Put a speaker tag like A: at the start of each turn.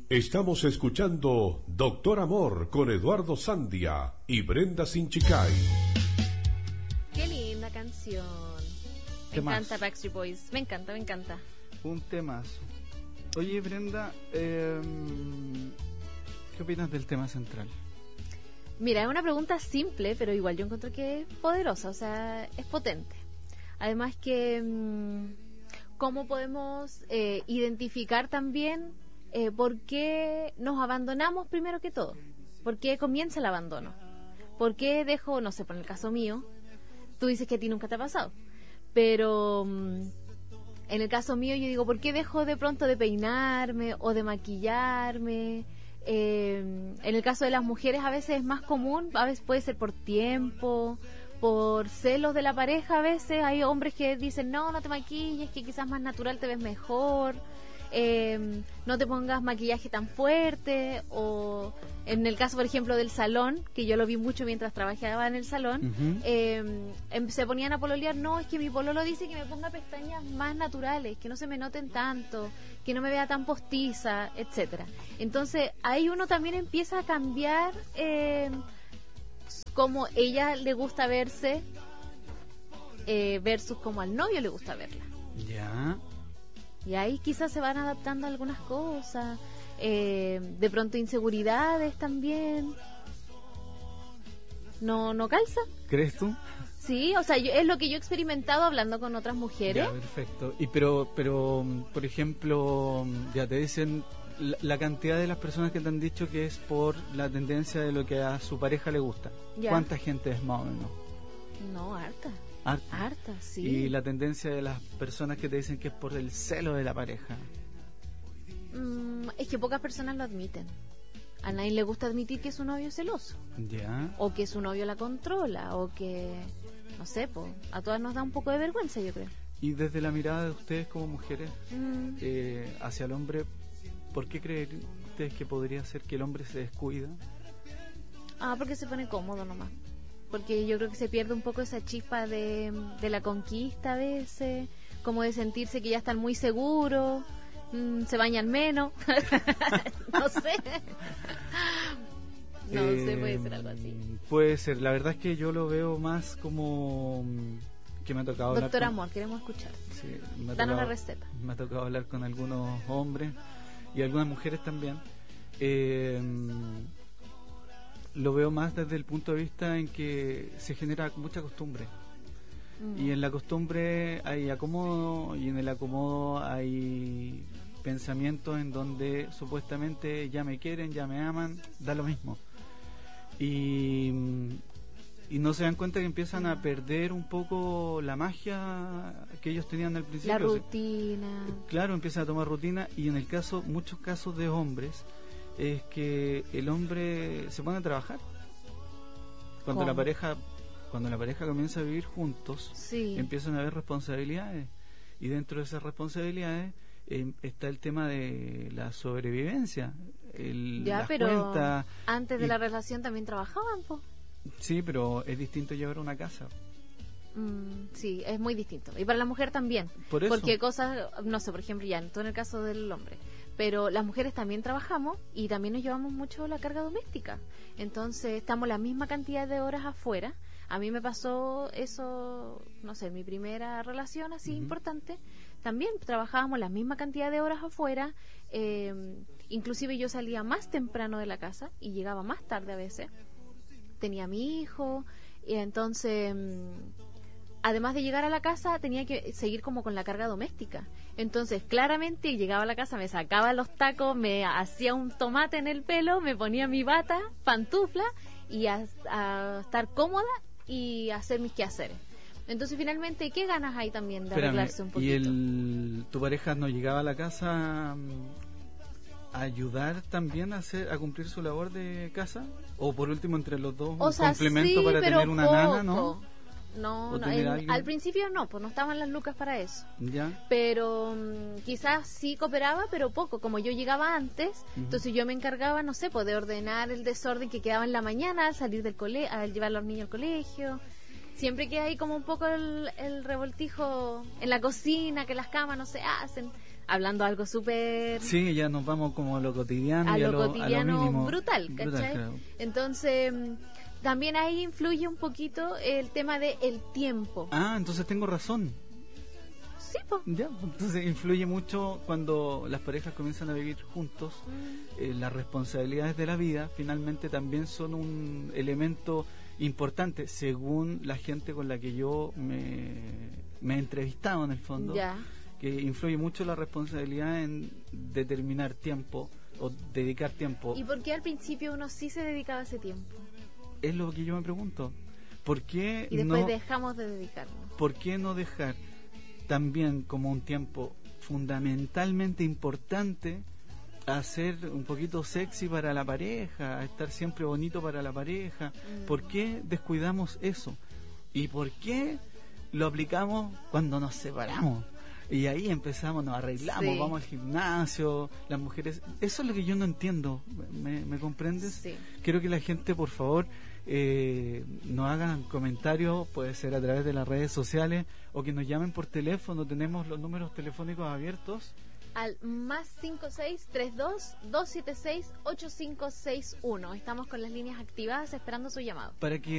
A: Estamos escuchando Doctor Amor con Eduardo Sandia y Brenda Sinchicay.
B: Qué linda canción. Me encanta Backstreet Boys. Me encanta.
C: Un temazo. Oye, Brenda, ¿qué opinas del tema central?
B: Mira, es una pregunta simple, pero igual yo encuentro que es poderosa, o sea, es potente. Además que, ¿cómo podemos identificar también por qué nos abandonamos primero que todo? ¿Por qué comienza el abandono? ¿Por qué dejo, no sé, por el caso mío, tú dices que a ti nunca te ha pasado, pero en el caso mío yo digo, ¿por qué dejo de pronto de peinarme o de maquillarme? En el caso de las mujeres a veces es más común, a veces puede ser por tiempo, por celos de la pareja. A veces hay hombres que dicen no te maquilles, que quizás más natural te ves mejor, no te pongas maquillaje tan fuerte. O en el caso por ejemplo del salón, que yo lo vi mucho mientras trabajaba en el salón, se ponían a pololear, no, es que mi pololo dice que me ponga pestañas más naturales, que no se me noten tanto, que no me vea tan postiza, etcétera. Entonces ahí uno también empieza a cambiar como ella le gusta verse versus como al novio le gusta verla.
C: Ya.
B: Y ahí quizás se van adaptando algunas cosas, de pronto inseguridades también. ¿No calza?
C: ¿Crees tú?
B: Sí, o sea, es lo que yo he experimentado hablando con otras mujeres.
C: Ya, perfecto. Y pero por ejemplo, ya te dicen la cantidad de las personas que te han dicho que es por la tendencia de lo que a su pareja le gusta.
B: Ya.
C: ¿Cuánta gente es más o menos?
B: No, harta. Harta, sí.
C: Y la tendencia de las personas que te dicen que es por el celo de la pareja.
B: Es que pocas personas lo admiten. A nadie le gusta admitir que su novio es celoso.
C: Ya.
B: O que su novio la controla, o que, no sé, a todas nos da un poco de vergüenza, yo creo.
C: Y desde la mirada de ustedes como mujeres hacia el hombre, ¿por qué creen ustedes que podría ser que el hombre se descuida?
B: Porque se pone cómodo nomás. Porque yo creo que se pierde un poco esa chispa de la conquista a veces, como de sentirse que ya están muy seguros, se bañan menos, no sé. No sé, puede ser algo así.
C: Puede ser, la verdad es que yo lo veo más como que me ha tocado hablar
B: Doctor Amor, queremos escuchar.
C: Sí,
B: danos la receta.
C: Me ha tocado hablar con algunos hombres y algunas mujeres también. Lo veo más desde el punto de vista en que se genera mucha costumbre. Y en la costumbre hay acomodo, y en el acomodo hay pensamientos en donde supuestamente ya me quieren, ya me aman, da lo mismo. Y no se dan cuenta que empiezan a perder un poco la magia que ellos tenían al principio.
B: La rutina.
C: Claro, empiezan a tomar rutina, y en el caso, muchos casos de hombres, es que el hombre se pone a trabajar. Cuando la pareja comienza a vivir juntos,
B: sí,
C: empiezan a haber responsabilidades, y dentro de esas responsabilidades está el tema de la sobrevivencia, las
B: pero
C: cuentas.
B: Antes de la relación también trabajaban, po.
C: Sí, pero es distinto llevar una casa.
B: Sí, es muy distinto. Y para la mujer también.
C: Por eso.
B: Porque cosas, no sé, por ejemplo, ya, todo en el caso del hombre, pero las mujeres también trabajamos y también nos llevamos mucho la carga doméstica. Entonces, estamos la misma cantidad de horas afuera. A mí me pasó eso, no sé, en mi primera relación así importante. También trabajábamos la misma cantidad de horas afuera. Inclusive yo salía más temprano de la casa y llegaba más tarde a veces. Tenía a mi hijo y entonces... además de llegar a la casa, tenía que seguir como con la carga doméstica. Entonces, claramente, llegaba a la casa, me sacaba los tacos, me hacía un tomate en el pelo, me ponía mi bata, pantufla, y a estar cómoda y hacer mis quehaceres. Entonces, finalmente, ¿qué ganas hay también de arreglarse un poquito?
C: ¿Y tu pareja no llegaba a la casa a ayudar también a cumplir su labor de casa? ¿O por último, entre los dos, un complemento para tener una nana, no?
B: No, al principio no, pues no estaban las lucas para eso.
C: ¿Ya?
B: Pero quizás sí cooperaba, pero poco. Como yo llegaba antes, entonces yo me encargaba, no sé, pues de ordenar el desorden que quedaba en la mañana al salir del al llevar a los niños al colegio. Siempre que hay como un poco el revoltijo en la cocina, que las camas no se hacen. hablando algo súper...
C: Sí, ya nos vamos como a lo cotidiano
B: a
C: y
B: lo
C: a lo
B: cotidiano
C: mínimo.
B: brutal, ¿cachai?
C: Brutal, claro.
B: Entonces, también ahí influye un poquito el tema de el tiempo.
C: Ah, entonces tengo razón.
B: Sí, po.
C: Ya, entonces influye mucho cuando las parejas comienzan a vivir juntos. Las responsabilidades de la vida finalmente también son un elemento importante según la gente con la que yo me he entrevistado en el fondo.
B: Ya.
C: Que influye mucho la responsabilidad en determinar tiempo o dedicar tiempo.
B: ¿Y por qué al principio uno sí se dedicaba ese tiempo?
C: Es lo que yo me pregunto. ¿Por qué
B: Y después
C: no,
B: dejamos de dedicarnos.
C: ¿por qué no dejar también como un tiempo fundamentalmente importante a ser un poquito sexy para la pareja, a estar siempre bonito para la pareja? ¿Por qué descuidamos eso? ¿Y por qué lo aplicamos cuando nos separamos? Y ahí empezamos, nos arreglamos,
B: Sí.
C: vamos al gimnasio, las mujeres... Eso es lo que yo no entiendo, ¿me comprendes?
B: Sí.
C: Quiero que la gente, por favor, nos hagan comentarios, puede ser a través de las redes sociales, o que nos llamen por teléfono. Tenemos los números telefónicos abiertos.
B: Al más 5632-276-8561. Estamos con las líneas activadas esperando su llamado.
C: Para que